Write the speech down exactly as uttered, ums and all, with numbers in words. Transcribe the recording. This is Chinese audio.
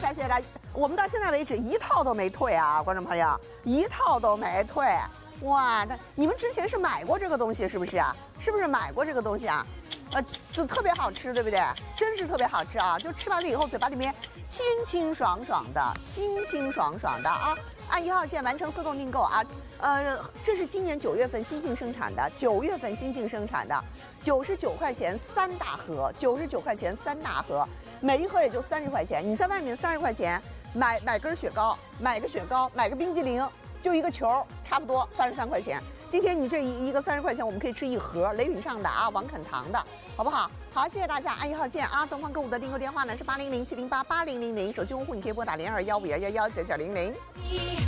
家，谢谢大家。我们到现在为止一套都没退啊，观众朋友，一套都没退。哇，那你们之前是买过这个东西是不是啊？是不是买过这个东西啊？呃，就特别好吃，对不对？真是特别好吃啊！就吃完了以后，嘴巴里面清清爽爽的，清清爽爽的啊！按一号键完成自动订购啊！呃，这是今年九月份新进生产的，九月份新进生产的，九十九块钱三大盒，九十九块钱三大盒，每一盒也就三十块钱。你在外面三十块钱买买根雪糕，买个雪糕，买个冰激凌。就一个球，差不多三十三块钱。今天你这一一个三十块钱，我们可以吃一盒雷允上的啊，王肯糖的，好不好？好，谢谢大家，按一号键啊。东方购物的订购电话呢是八零零七零八八零零零，手机用户你可以拨打零二幺五幺幺幺九九零零。